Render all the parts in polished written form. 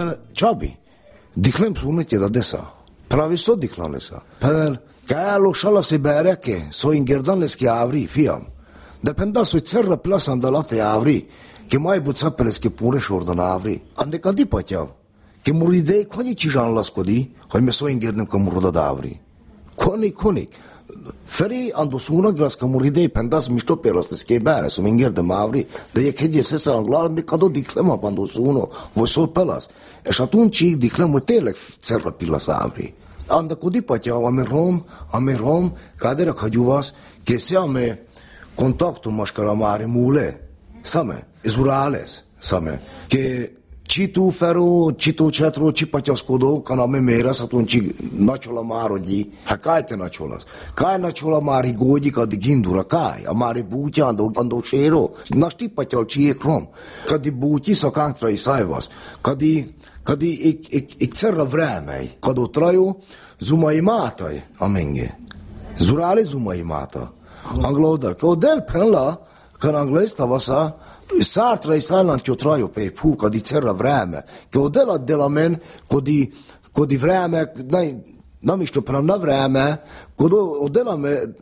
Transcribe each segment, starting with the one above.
Penel Csabi, diklem szúnit jeda desa. Praviszó diklan lesa. Penel, kálló salaszi bereke, szó ingérdan lesz ki ávri, fiam. De pendasz, hogy cerra plaszan dalate ávri, ki mai bucape lesz ki pure sordan ávri. Andek adi patyav, ki muridei koni csizsán laszkodi, hogy me szó ingérnem ka murodad ávri. Konik. Feri ando sunak glas ka muridei pendas misto pelos lesz ki bára, szó ingérdem ávri, de jek hegyes eszal anglál, mi kado diklem a pando suno, vagy szó pelas. És atunci diklem, hogy tényleg cerra pillasz ávri. Andek adi patyav, ame rom, káderek hagyuvasz, készje ame contactul mașcara mare mule, same, ezurales, same, că citu feru, citu cetru, cipaťascodo, kana me meras atunci načola marodi, ha kaj te načolas, kaj načola mari godi kad gindura, kaj, a mari buti ando šero, našti paťal čije krom, kad buti sakantra i sajvas, kad ik cerra vremej, kad otraju zumai mataj, amenge, zurale zumai mata. Anglaudar, că odel penla, când anglez tavasa, sartra i sajlan ćotraju pe pu, kad i cerra vreme, că odela de la men, kad i vreme, nam išto pram na vreme, kad odela me,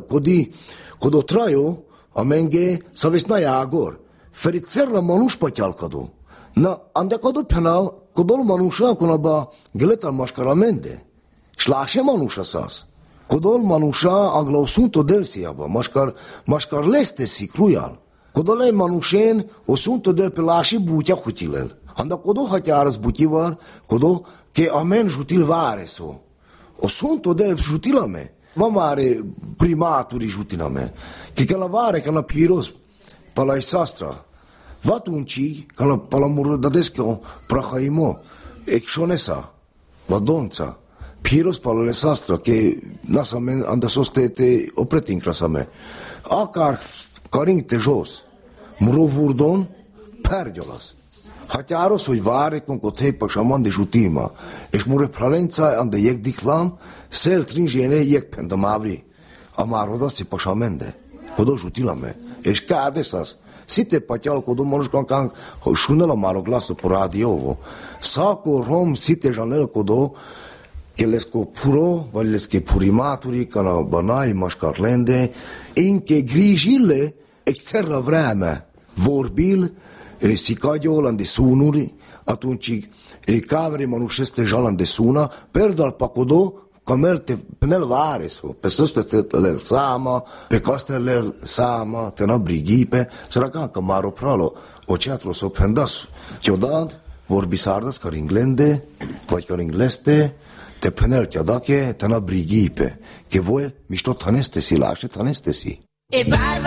kad otraju, a menge, sa ves na jagor, feri cerra manuš paťal kadu. Na, ande kadu penal, kadol manuša, konaba geletal maškaramende, šlaše manuša sas. Codol manușa anglausunto delsiaba, mașcar lestesi cruial. Codol ei manușen osunto del pe lași butia hutilel. Anda codo hatiaras butivar, codo che amen jutil vareso. Osunto del jutilame. Mamare primaturi jutilame. Che la vare che la piros pala isastra. Vatunci că la pala murodadesco prahaimo exonesa. Vadonța. Piros palole sastra, che nasamen andasos te opretincrasame. Akar karing te jos, murovurdon, pergyolas. Hatyáros, hogy várek, amikor tépak saman de jutima, és mure pralenca ande jek diklam, szel trinzséne jek pendamávri. Amár odaszi pasamende, kodo jutilame, és kádeszas. Szite patyal kodo manuskankánk, hogy sunela márok lászló po rádióvo. Szako rom szite zsanel kodo, che lesco puro, valesche purimaturi, cana banai mașcarlende, inche grijile, exterra vreme, vorbil, si cagiol de sunuri, atunci cavere manușeste jalan de suna, perdal pacodo, camelte penel vareso, pe săste le sama, pe castele sama, te na brighipe, săracan că maro pralo, o ceatro so pendas, ciodad, vorbisardas caringlende, vai caringleste, te penel ťa dake, te na brigípe, ke voje, mišto tanestesi, láše tanestesi.